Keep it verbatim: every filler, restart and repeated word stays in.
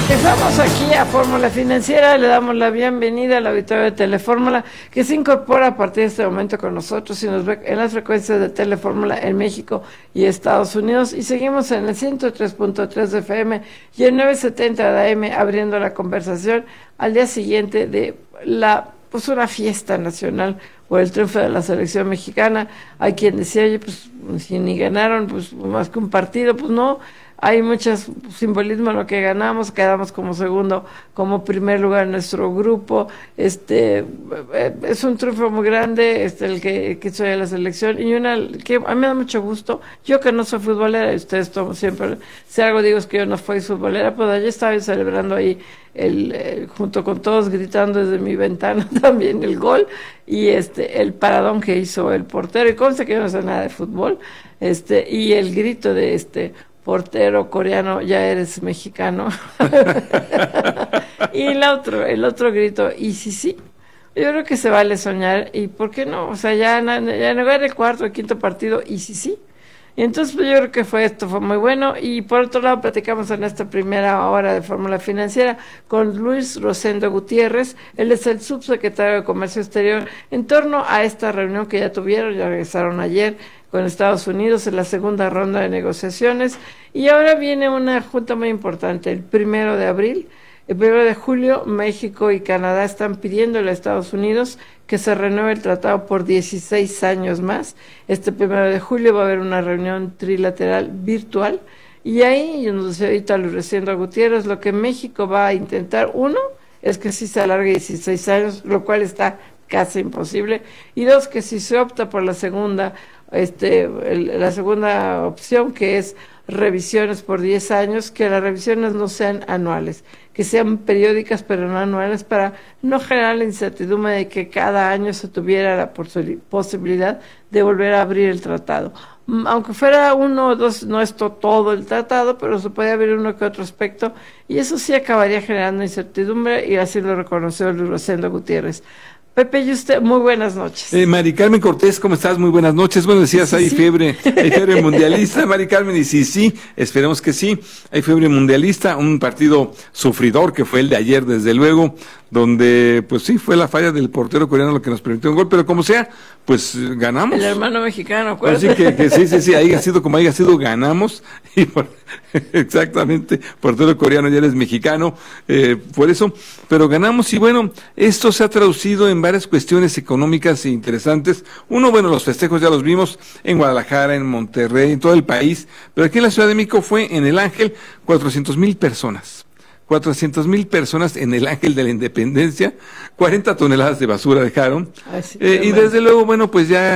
Estamos aquí a Fórmula Financiera, le damos la bienvenida al auditorio de Telefórmula, que se incorpora a partir de este momento con nosotros y nos ve en las frecuencias de Telefórmula en México y Estados Unidos, y seguimos en el ciento tres punto tres de F M y el novecientos setenta de A M, abriendo la conversación al día siguiente de la pues una fiesta nacional por el triunfo de la selección mexicana. Hay quien decía, oye, pues si ni ganaron, pues más que un partido, pues no. Hay mucho simbolismo en lo que ganamos, quedamos como segundo, como primer lugar en nuestro grupo. Este es un triunfo muy grande, este el que, que soy de la selección, y una que a mí me da mucho gusto. Yo que no soy futbolera, y ustedes tomo siempre, si algo digo es que yo no fui futbolera, pues ayer estaba celebrando ahí el, el junto con todos, gritando desde mi ventana también el gol y este el paradón que hizo el portero, y conste que yo no sé nada de fútbol, este y el grito de este portero coreano, ya eres mexicano. Y el otro, el otro grito, y sí, sí, yo creo que se vale soñar, y ¿por qué no? O sea, ya, ya en lugar del cuarto o quinto partido, y sí, sí. Y entonces pues, yo creo que fue esto, fue muy bueno. Y por otro lado, platicamos en esta primera hora de Fórmula Financiera con Luis Rosendo Gutiérrez. Él es el subsecretario de Comercio Exterior, en torno a esta reunión que ya tuvieron, ya regresaron ayer con Estados Unidos en la segunda ronda de negociaciones, y ahora viene una junta muy importante, el primero de abril. El primero de julio, México y Canadá están pidiéndole a Estados Unidos que se renueve el tratado por dieciséis años más. Este primero de julio va a haber una reunión trilateral virtual, y ahí, yo nos decía ahorita Luis Rosendo Gutiérrez, lo que México va a intentar, uno, es que sí se alargue dieciséis años, lo cual está casi imposible, y dos, que si se opta por la segunda, este, el, la segunda opción, que es revisiones por diez años, que las revisiones no sean anuales, que sean periódicas pero no anuales, para no generar la incertidumbre de que cada año se tuviera la posibilidad de volver a abrir el tratado. Aunque fuera uno o dos, no es todo el tratado, pero se puede abrir uno que otro aspecto, y eso sí acabaría generando incertidumbre, y así lo reconoció Luis Rosendo Gutiérrez. Pepe, y usted, muy buenas noches. Eh, Mari Carmen Cortés, ¿cómo estás? Muy buenas noches. Bueno, decías, sí, hay sí. fiebre, hay fiebre mundialista, Mari Carmen, y sí, sí, esperemos que sí, hay fiebre mundialista, un partido sufridor que fue el de ayer, desde luego, donde, pues sí, fue la falla del portero coreano lo que nos permitió un gol, pero como sea, pues ganamos. El hermano mexicano, acuérdate. Así que, que sí, sí, sí, haya sido como haya sido, ganamos, y por, exactamente, portero coreano, ya eres mexicano, eh, por eso, pero ganamos, y bueno, esto se ha traducido en varias cuestiones económicas e interesantes. Uno, bueno, los festejos ya los vimos en Guadalajara, en Monterrey, en todo el país, pero aquí en la Ciudad de México fue en el Ángel, cuatrocientos mil personas. cuatrocientos mil personas en el Ángel de la Independencia, cuarenta toneladas de basura dejaron, Ay, sí, eh, y desde luego, bueno, pues ya